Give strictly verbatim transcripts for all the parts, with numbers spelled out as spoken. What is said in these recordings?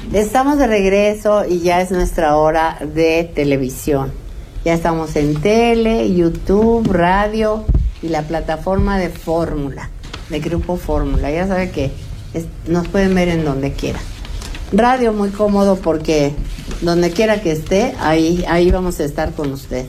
Estamos de regreso y ya es nuestra hora de televisión. Ya estamos en tele, YouTube, radio y la plataforma de Fórmula, de Grupo Fórmula. Ya sabe que es, nos pueden ver en donde quiera. Radio muy cómodo porque donde quiera que esté, ahí, ahí vamos a estar con usted.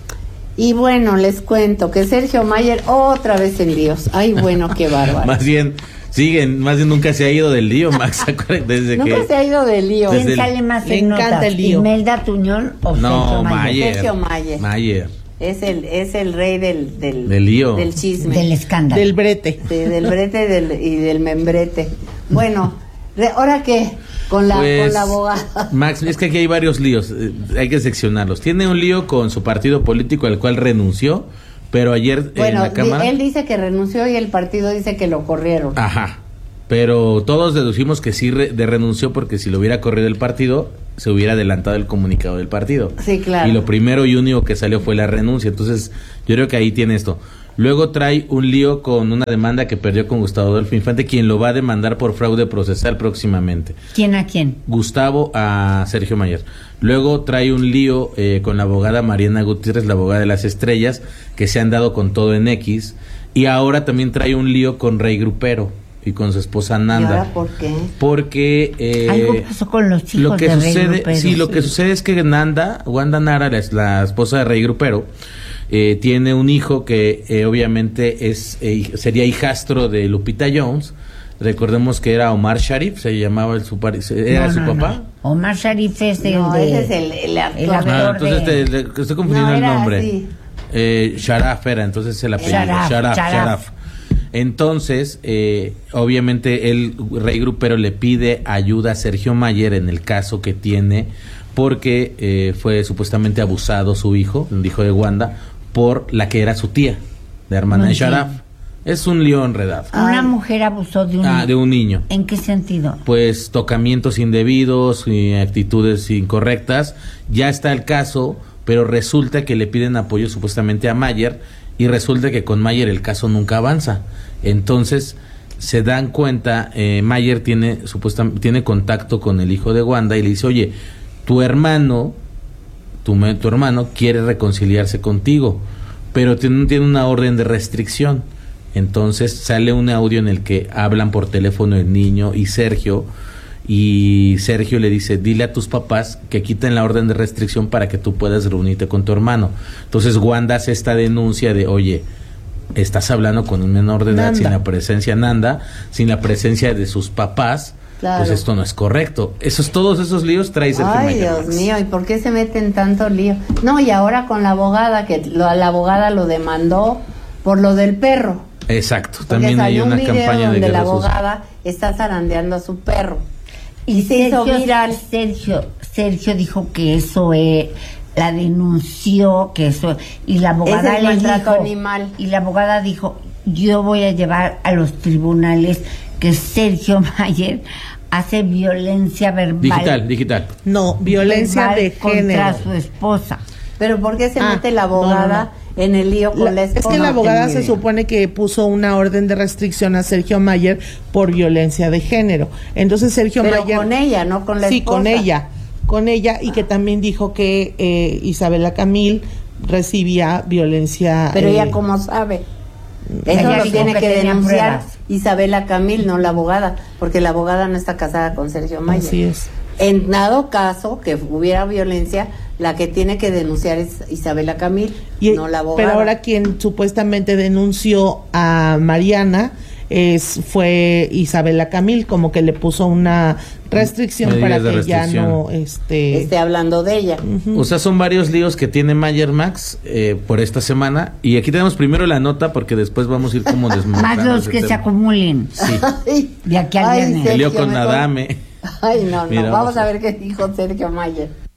Y bueno, les cuento que Sergio Mayer otra vez en líos. Ay, bueno, qué bárbaro. Más bien, siguen, más bien nunca se ha ido del lío, Max. Desde nunca que, se ha ido del lío. ¿Quién el, sale más le en encanta notas? el lío. ¿Imelda Tuñón o no, Sergio Mayer? Mayer. Sergio Mayer. Mayer. Es el, es el rey del, del, del lío. Del chisme. Del escándalo. Del brete. Sí, del brete del, y del membrete. Bueno, de, ¿ahora qué? Con la, pues, con la abogada. Max, es que aquí hay varios líos, eh, hay que seccionarlos. Tiene un lío con su partido político al cual renunció, pero ayer bueno, en la Cámara... Di, él dice que renunció y el partido dice que lo corrieron. Ajá, pero todos deducimos que sí re, de renunció porque si lo hubiera corrido el partido, se hubiera adelantado el comunicado del partido. Sí, claro. Y lo primero y único que salió fue la renuncia, entonces yo creo que ahí tiene esto. Luego trae un lío con una demanda que perdió con Gustavo Adolfo Infante, quien lo va a demandar por fraude procesal próximamente. ¿Quién a quién? Gustavo a Sergio Mayer. Luego trae un lío eh, con la abogada Mariana Gutiérrez, la abogada de las estrellas, que se han dado con todo en X. Y ahora también trae un lío con Rey Grupero y con su esposa Nanda. ¿Y ahora por qué? Porque eh, algo pasó con los hijos lo que de sucede, Rey Grupero. sí, lo que sucede es que Nanda, Wanda Nara, la, la esposa de Rey Grupero, eh, tiene un hijo que eh, obviamente es eh, sería hijastro de Lupita Jones. Recordemos que era Omar Sharif, se llamaba el su era no, su no, papá. No. Omar Sharif es el no, de... ese es el, el actor. El actor Ah, entonces de... te, te, estoy confundiendo no, el era nombre. Así. Eh, Sharaf era, entonces el apellido. Sharaf, Sharaf, Sharaf. Sharaf. Entonces, eh, obviamente el Rey Grupero le pide ayuda a Sergio Mayer en el caso que tiene, porque eh, fue supuestamente abusado su hijo, el hijo de Wanda, por la que era su tía, la hermana no de Sharaf. Es un lío enredado. Una Ay. mujer abusó de un Ah, niño. de un niño. ¿En qué sentido? Pues tocamientos indebidos y actitudes incorrectas. Ya está el caso, pero resulta que le piden apoyo supuestamente a Mayer y resulta que con Mayer el caso nunca avanza. Entonces se dan cuenta, eh, Mayer tiene supuestamente tiene contacto con el hijo de Wanda y le dice, oye, tu hermano, tu, tu hermano quiere reconciliarse contigo, pero tiene, tiene una orden de restricción. Entonces sale un audio en el que hablan por teléfono el niño y Sergio, y Sergio le dice, dile a tus papás que quiten la orden de restricción para que tú puedas reunirte con tu hermano. Entonces Wanda hace esta denuncia de, oye, estás hablando con un menor de edad Nanda. sin la presencia Nanda, sin la presencia de sus papás, Claro. pues esto no es correcto. Esos, todos esos líos trae Sergio Ay, Mayer, Dios Max. mío, ¿y por qué se meten tanto lío? No, y ahora con la abogada, que lo, la abogada lo demandó por lo del perro. Exacto, Porque también hay salió una un video campaña de donde la guerra sucia. abogada está zarandeando a su perro. Y se hizo Sergio, viral. Sergio, Sergio dijo que eso es, la denunció, que eso, y la abogada Es el le maltrato dijo, animal. y la abogada dijo, yo voy a llevar a los tribunales que Sergio Mayer hace violencia verbal. Digital, digital. No, violencia verbal de contra género. su esposa. Pero ¿por qué se Ah, mete la no, no, abogada no. en el lío con la, La- esposa? es que la No abogada tengo se idea. supone que puso una orden de restricción a Sergio Mayer por violencia de género. Entonces Sergio Pero Mayer... con ella, no con la sí, esposa. con ella. Con ella y que también dijo que eh, Isabela Camil recibía violencia... Pero eh, ella cómo sabe. Eso Ella lo dijo tiene que que tenía denunciar pruebas. Isabela Camil, no la abogada, porque la abogada no está casada con Sergio Mayer. Así es. En dado caso que hubiera violencia, la que tiene que denunciar es Isabela Camil, Y- no la abogada. Pero ahora quien supuestamente denunció a Mariana es fue Isabela Camil, como que le puso una restricción Medidas para de que ya restricción. no este esté hablando de ella. ujú. O sea, son varios líos que tiene Mayer, Max, eh, por esta semana. Y aquí tenemos primero la nota porque después vamos a ir como desmontando. Más los ese que se tema. acumulen. Sí. Ay, De aquí al ay, viernes. El lío Sergio, con mejor- Adame. Ay, no, no. Mira, vamos vamos a- a ver qué dijo Sergio Mayer.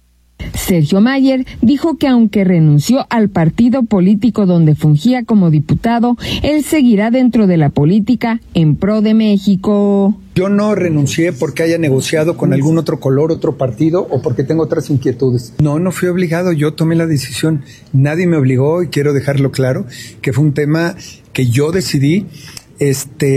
Sergio Mayer dijo que aunque renunció al partido político donde fungía como diputado, él seguirá dentro de la política en pro de México. Yo no renuncié porque haya negociado con algún otro color, otro partido o porque tengo otras inquietudes. No, no fui obligado, yo tomé la decisión. Nadie me obligó y quiero dejarlo claro que fue un tema que yo decidí, este,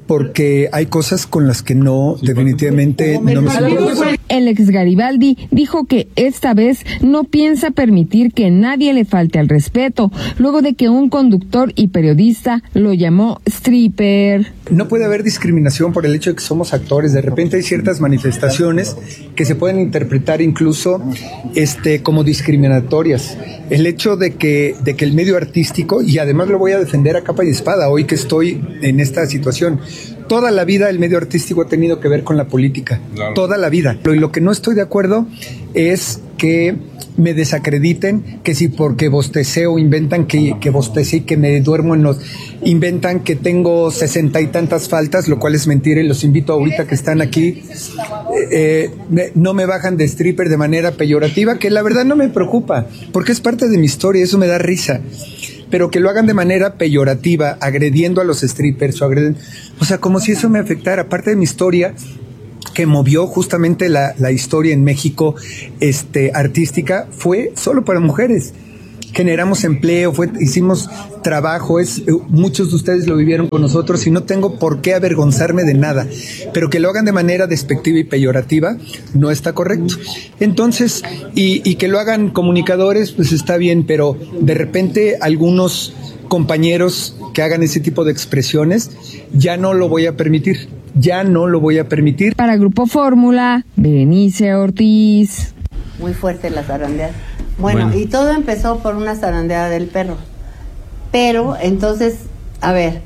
porque hay cosas con las que no, definitivamente no me siento. El ex Garibaldi dijo que esta vez no piensa permitir que nadie le falte al respeto, luego de que un conductor y periodista lo llamó stripper. No puede haber discriminación por el hecho de que somos actores. De repente hay ciertas manifestaciones que se pueden interpretar incluso este, como discriminatorias. El hecho de que, de que el medio artístico, y además lo voy a defender a capa y espada hoy que estoy en esta situación, toda la vida el medio artístico ha tenido que ver con la política, claro. Toda la vida. Y lo que no estoy de acuerdo es que me desacrediten, que si porque bosteceo inventan que, que bostecé y que me duermo en los... Inventan que tengo sesenta y tantas faltas, lo cual es mentira, y los invito ahorita que están aquí, eh, me, no me bajan de stripper de manera peyorativa, que la verdad no me preocupa, porque es parte de mi historia, eso me da risa. Pero que lo hagan de manera peyorativa, agrediendo a los strippers o agrediendo, o sea, como si eso me afectara, parte de mi historia que movió justamente la, la historia en México este, artística, fue solo para mujeres. Generamos empleo, fue, hicimos trabajo, es, muchos de ustedes lo vivieron con nosotros y no tengo por qué avergonzarme de nada, pero que lo hagan de manera despectiva y peyorativa no está correcto. Entonces, y, y que lo hagan comunicadores, pues está bien, pero de repente algunos compañeros que hagan ese tipo de expresiones, ya no lo voy a permitir, ya no lo voy a permitir. Para Grupo Fórmula, Berenice Ortiz. Muy fuerte la zarandeada. Bueno, bueno, y todo empezó por una zarandeada del perro. Pero, entonces, a ver.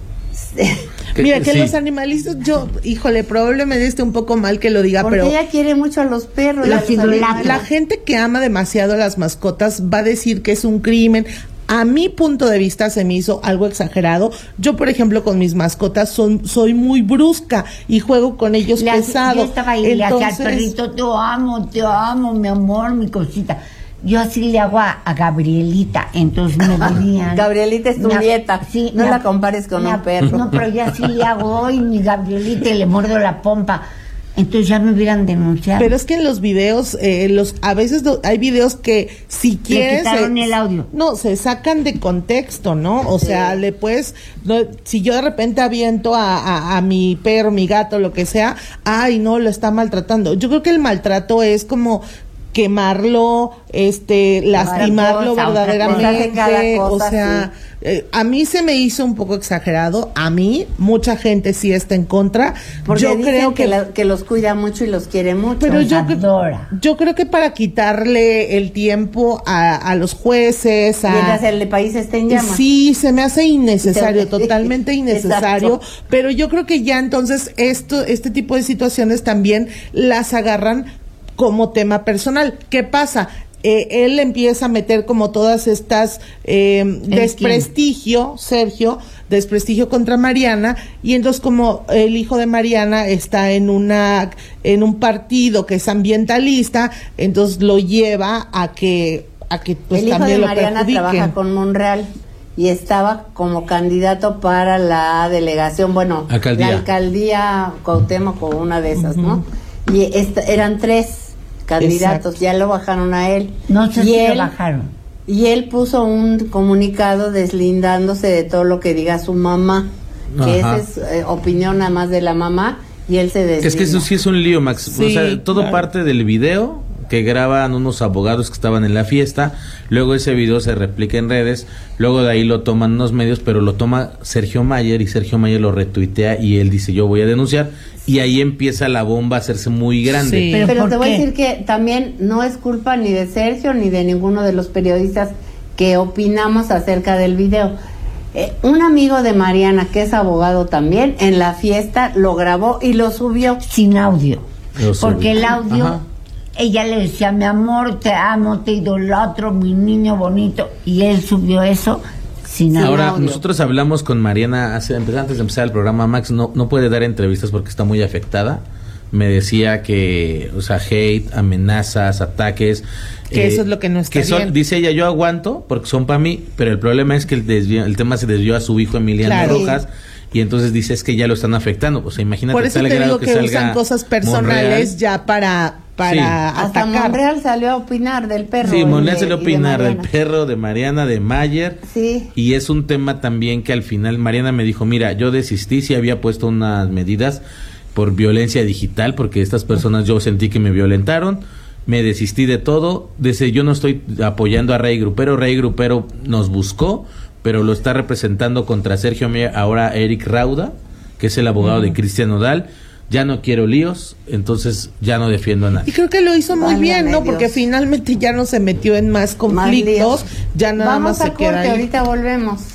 Mira, que sí. Los animalistas, yo, híjole, probablemente esté un poco mal que lo diga, porque pero... ella quiere mucho a los perros. Los idolatra. La gente que ama demasiado a las mascotas va a decir que es un crimen. A mi punto de vista se me hizo algo exagerado. Yo, por ejemplo, con mis mascotas son, soy muy brusca y juego con ellos le pesado. Yo estaba ahí, Entonces... le hacía al perrito, te amo, te amo, mi amor, mi cosita. Yo así le hago a, a Gabrielita, entonces me venían. Gabrielita es tu me, nieta, sí, no me, la compares con me, un perro. No, pero yo así le hago hoy, mi Gabrielita, y le muerdo la pompa. Entonces ya me hubieran denunciado. Pero es que en los videos, eh, los a veces do, hay videos que si quieres... Le quitaron eh, el audio. No, se sacan de contexto, ¿no? O sí. sea, le puedes... No, si yo de repente aviento a, a, a mi perro, mi gato, lo que sea, ay, no, lo está maltratando. Yo creo que el maltrato es como... quemarlo, este, lastimarlo cosa, verdaderamente, cosa, o sea, sí. eh, a mí se me hizo un poco exagerado, a mí, mucha gente sí está en contra, porque yo creo que, que, la, que los cuida mucho y los quiere mucho, pero yo, adora. yo creo que para quitarle el tiempo a, a los jueces, a... mientras el país esté en llamas. Sí, se me hace innecesario, totalmente innecesario, exacto. Pero yo creo que ya entonces esto, este tipo de situaciones también las agarran como tema personal. ¿Qué pasa? Eh, él empieza a meter como todas estas eh, desprestigio, Sergio, desprestigio contra Mariana, y entonces como el hijo de Mariana está en una en un partido que es ambientalista, entonces lo lleva a que a que pues el hijo también de lo Mariana perjudiquen. trabaja con Monreal y estaba como candidato para la delegación, bueno, alcaldía. la alcaldía Cuauhtémoc o una de esas, uh-huh. ¿no? Y esta, eran tres candidatos, exacto. Ya lo bajaron a él. No sé y si él, lo bajaron. Y él puso un comunicado deslindándose de todo lo que diga su mamá, que esa es eh, opinión nada más de la mamá, y él se deslinda. Es que eso sí es un lío, Max. Sí, o sea, todo claro. parte del video que graban unos abogados que estaban en la fiesta, luego ese video se replica en redes, luego de ahí lo toman unos medios, pero lo toma Sergio Mayer y Sergio Mayer lo retuitea y él dice yo voy a denunciar y ahí empieza la bomba a hacerse muy grande. Sí. Pero, pero te voy qué? a decir que también no es culpa ni de Sergio ni de ninguno de los periodistas que opinamos acerca del video. Eh, un amigo de Mariana, que es abogado también, en la fiesta lo grabó y lo subió. Sin audio. Lo porque el audio... Ajá. Ella le decía, mi amor, te amo, te idolatro, mi niño bonito. Y él subió eso sin Ahora, audio. nosotros hablamos con Mariana hace, antes de empezar el programa. Max no, no puede dar entrevistas porque está muy afectada. Me decía que, o sea, hate, amenazas, ataques. Que eh, eso es lo que no está que son, bien. Dice ella, yo aguanto porque son para mí, pero el problema es que el, desvío, el tema se desvió a su hijo Emiliano Claro. Rojas. Y entonces dice, es que ya lo están afectando. O sea, imagínate Por eso tal te grado digo que, que salga usan cosas personales Monreal. ya para para Hasta atacar. Monreal salió a opinar del perro. Sí, y Monreal de- salió a y de opinar del Mariana. perro, de Mariana, de Mayer. Sí. Y es un tema también que al final Mariana me dijo, mira, yo desistí, sí había puesto unas medidas por violencia digital, porque estas personas yo sentí que me violentaron, me desistí de todo, desde yo no estoy apoyando a Rey Grupero, Rey Grupero nos buscó, pero lo está representando contra Sergio Mayer, ahora Eric Rauda, que es el abogado uh-huh. de Cristian Nodal. Ya no quiero líos, entonces ya no defiendo a nadie. Y creo que lo hizo muy Válgame bien, ¿no? Dios. Porque finalmente ya no se metió en más conflictos, Más ya nada Vamos más se a queda corte, ahí. ahorita volvemos.